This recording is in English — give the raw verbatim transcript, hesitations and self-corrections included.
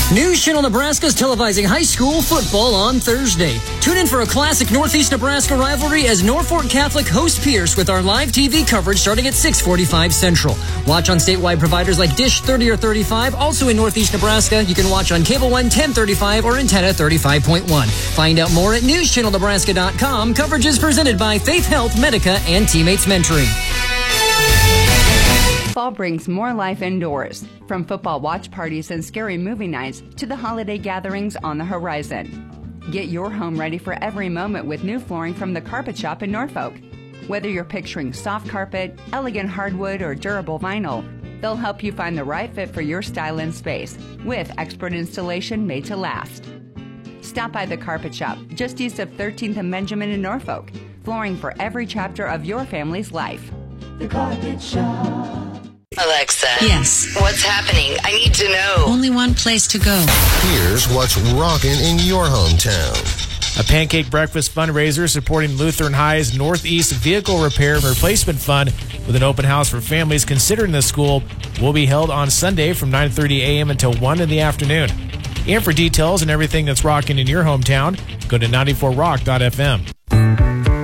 News Channel Nebraska is televising high school football on Thursday. Tune in for a classic Northeast Nebraska rivalry as Norfolk Catholic hosts Pierce with our live T V coverage starting at six forty-five Central. Watch on statewide providers like Dish thirty or thirty-five. Also in Northeast Nebraska, you can watch on Cable One ten thirty-five or Antenna thirty-five point one. Find out more at news channel nebraska dot com. Coverage is presented by Faith Health, Medica, and Teammates Mentoring. Fall brings more life indoors, from football watch parties and scary movie nights to the holiday gatherings on the horizon. Get your home ready for every moment with new flooring from the Carpet Shop in Norfolk. Whether you're picturing soft carpet, elegant hardwood, or durable vinyl, they'll help you find the right fit for your style and space with expert installation made to last. Stop by the Carpet Shop just east of thirteenth and Benjamin in Norfolk. Flooring for every chapter of your family's life. The Carpet Shop. Alexa. Yes. What's happening? I need to know. Only one place to go. Here's what's rocking in your hometown. A pancake breakfast fundraiser supporting Lutheran High's Northeast Vehicle Repair and Replacement Fund with an open house for families considering the school will be held on Sunday from nine thirty a.m. until one in the afternoon. And for details and everything that's rocking in your hometown, go to ninety-four rock dot f m.